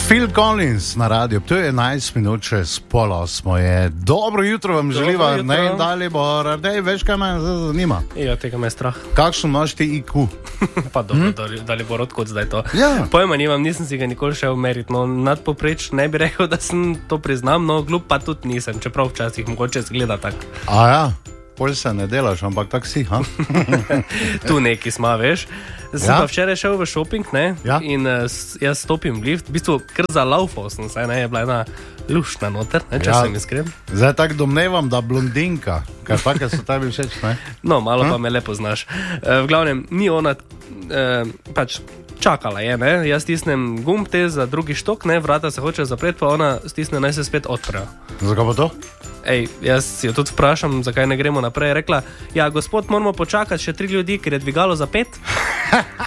Phil Collins na radiju, to je 11 minut čez 7:30 je. Dobro jutro vam želiva, ne dalje bo, radej, veš kaj me zanima. Ja, tega me je strah. Kakšno imaš ti IQ? Pa dobro, dalje bo rodko zdaj to. Ja. Pojma nimam, nisem si ga nikoli šel meriti, no nadpopreč ne bi rekel, da sem to priznam, no glup pa tudi nisem, čeprav včasih mogoče zgleda tak. A ja, pol se ne delaš, ampak tak si, ha? Tu neki sma, veš. Sem pa včeraj šel v shopping, ne, in jaz stopim v lift, v bistvu kar zalaufal sem se, ne, je bila ena luštna noter, ne, če sem iskren. Zdaj tako domnevam, da blondinka, ker take so tebi všeč, ne? No, malo pa me lepo znaš. V glavnem, ni ona, pač čakala je, ne, jaz stisnem gumb te za drugi štok, ne, vrata se hoče zapreti, pa ona stisne, naj se spet odprejo. Zakaj pa to? Ej, jaz si jo tudi vprašam, zakaj ne gremo naprej. Rekla, ja, gospod, moramo počakati še 3 ljudi, ker je dvigalo za 5.